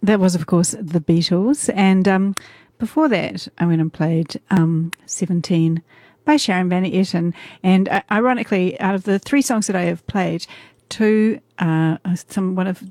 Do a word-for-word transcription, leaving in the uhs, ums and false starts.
That was, of course, the Beatles. And um, before that, I went and played um, seventeen by Sharon Van Etten. And uh, ironically, out of the three songs that I have played, two, uh, some one of